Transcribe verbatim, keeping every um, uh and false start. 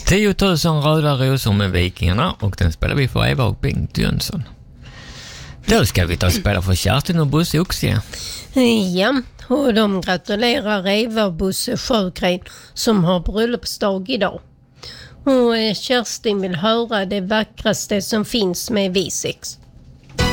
tio tusen röda rosor med Vikingarna, och den spelar vi för Eva och Bengt Jönsson. Då ska vi ta och spela för Kerstin och Bosse Oxie. Ja, och de gratulerar Eva och Bosse Sjögren som har bröllopsdag idag. Och Kerstin vill höra det vackraste som finns med V sex.